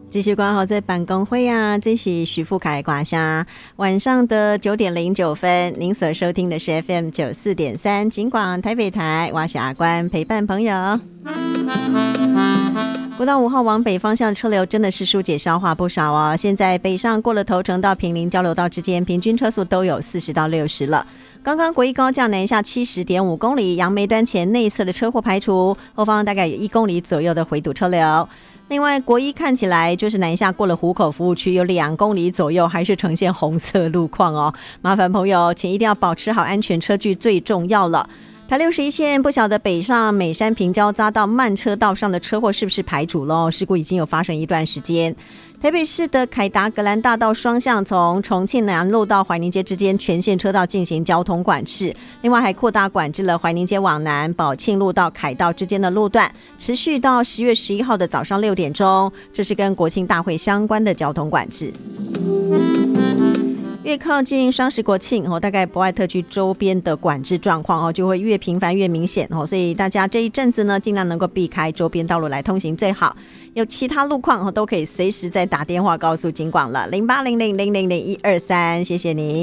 继续关好在办公会啊，这是徐富凯挂下晚上的9:09，您所收听的是 FM 94.3警广台北台，我是阿关，陪伴朋友。国道5号往北方向车流真的是疏解消化不少哦。现在北上过了头城到坪林交流道之间，平均车速都有40到60了。刚刚国一高架南下70.5公里，杨梅端前内侧的车祸排除，后方大概有1公里左右的回堵车流。另外国一看起来就是南下过了湖口服务区，有2公里左右还是呈现红色路况哦。麻烦朋友请一定要保持好安全车距最重要了。台61线不晓得北上美山平交匝到慢车道上的车祸是不是排除了，事故已经有发生一段时间。台北市的凯达格兰大道双向从重庆南路到怀宁街之间全线车道进行交通管制，另外还扩大管制了怀宁街往南宝庆路到凯道之间的路段，持续到10月11号的早上6点钟，这是跟国庆大会相关的交通管制。越靠近双十国庆大概博爱特区周边的管制状况就会越频繁越明显所以大家这一阵子呢尽量能够避开周边道路来通行最好。有其他路况都可以随时再打电话告诉警广了，0800000123，谢谢您。